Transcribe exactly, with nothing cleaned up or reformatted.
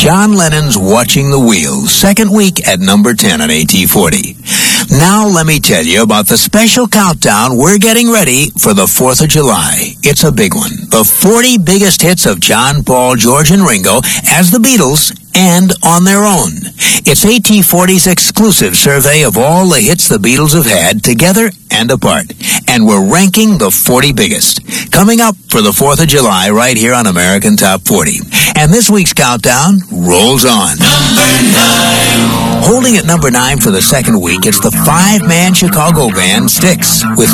John Lennon's Watching the Wheels, second week at number ten on A T forty. Now let me tell you about the special countdown we're getting ready for the fourth of July. It's a big one. The forty biggest hits of John, Paul, George, and Ringo as the Beatles and on their own. It's A T forty's exclusive survey of all the hits the Beatles have had together and apart. And we're ranking the forty biggest. Coming up for the fourth of July right here on American Top forty. And this week's countdown rolls on. Number nine. Holding at number nine for the second week, it's the five-man Chicago band Styx with